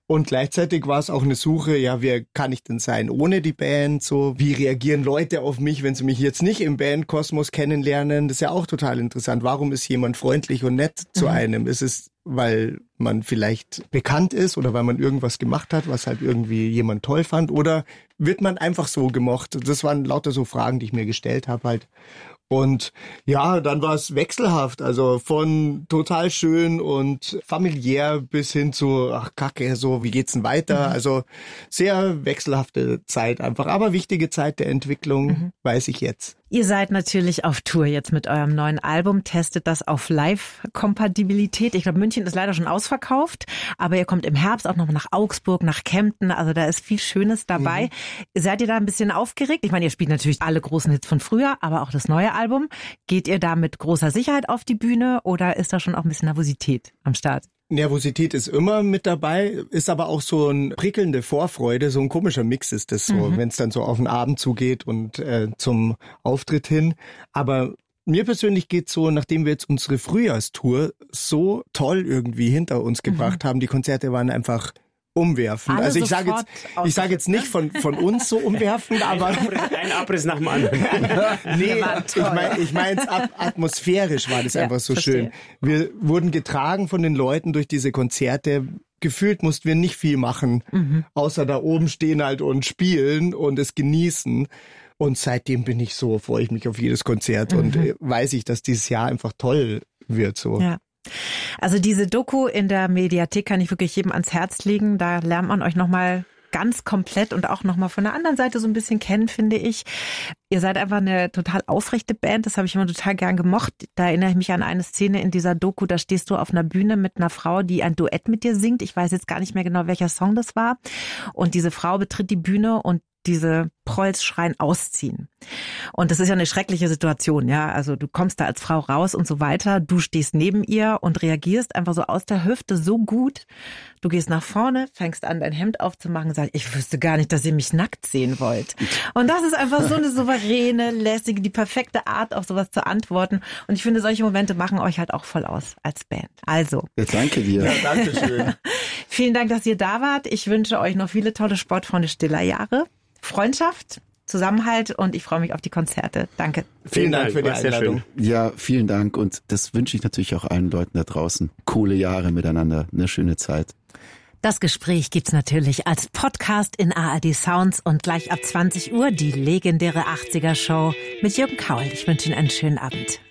Und gleichzeitig war es auch eine Suche, ja, wer kann ich denn sein ohne die Band? So, wie reagieren Leute auf mich, wenn sie mich jetzt nicht im Bandkosmos kennenlernen? Das ist ja auch total interessant. Warum ist jemand freundlich und nett zu einem? Ist es, weil man vielleicht bekannt ist oder weil man irgendwas gemacht hat, was halt irgendwie jemand toll fand? Oder wird man einfach so gemocht? Das waren lauter so Fragen, die ich mir gestellt habe halt. Und ja, dann war es wechselhaft, also von total schön und familiär bis hin zu, ach Kacke, so, wie geht's denn weiter? Also sehr wechselhafte Zeit einfach, aber wichtige Zeit der Entwicklung, weiß ich jetzt. Ihr seid natürlich auf Tour jetzt mit eurem neuen Album, testet das auf Live-Kompatibilität. Ich glaube, München ist leider schon ausverkauft, aber ihr kommt im Herbst auch noch nach Augsburg, nach Kempten, also da ist viel Schönes dabei. Seid ihr da ein bisschen aufgeregt? Ich meine, ihr spielt natürlich alle großen Hits von früher, aber auch das neue Album. Geht ihr da mit großer Sicherheit auf die Bühne oder ist da schon auch ein bisschen Nervosität am Start? Nervosität ist immer mit dabei, ist aber auch so eine prickelnde Vorfreude, so ein komischer Mix ist das so, wenn es dann so auf den Abend zugeht und zum Auftritt hin. Aber mir persönlich geht's so, nachdem wir jetzt unsere Frühjahrstour so toll irgendwie hinter uns gebracht haben, die Konzerte waren einfach umwerfend. Also ich sage jetzt nicht von uns so umwerfend, aber ein Abriss nach dem anderen. Nee, ich meine atmosphärisch war das einfach so schön. Wir wurden getragen von den Leuten durch diese Konzerte. Gefühlt mussten wir nicht viel machen, außer da oben stehen halt und spielen und es genießen. Und seitdem freue ich mich auf jedes Konzert und weiß ich, dass dieses Jahr einfach toll wird so. Ja. Also diese Doku in der Mediathek kann ich wirklich jedem ans Herz legen. Da lernt man euch nochmal ganz komplett und auch nochmal von der anderen Seite so ein bisschen kennen, finde ich. Ihr seid einfach eine total aufrechte Band, das habe ich immer total gern gemocht. Da erinnere ich mich an eine Szene in dieser Doku, da stehst du auf einer Bühne mit einer Frau, die ein Duett mit dir singt. Ich weiß jetzt gar nicht mehr genau, welcher Song das war. Und diese Frau betritt die Bühne und diese Prolls schreien ausziehen. Und das ist ja eine schreckliche Situation, ja. Also du kommst da als Frau raus und so weiter. Du stehst neben ihr und reagierst einfach so aus der Hüfte so gut. Du gehst nach vorne, fängst an, dein Hemd aufzumachen und sagst, ich wüsste gar nicht, dass ihr mich nackt sehen wollt. Und das ist einfach so eine souveräne, lässige, die perfekte Art, auf sowas zu antworten. Und ich finde, solche Momente machen euch halt auch voll aus als Band. Also. Ja, danke dir. Ja, danke schön. Vielen Dank, dass ihr da wart. Ich wünsche euch noch viele tolle Sportfreunde stiller Jahre. Freundschaft, Zusammenhalt und ich freue mich auf die Konzerte. Danke. Vielen Dank für die Einladung. Ja, vielen Dank und das wünsche ich natürlich auch allen Leuten da draußen. Coole Jahre miteinander, eine schöne Zeit. Das Gespräch gibt's natürlich als Podcast in ARD Sounds und gleich ab 20 Uhr die legendäre 80er Show mit Jürgen Kaul. Ich wünsche Ihnen einen schönen Abend.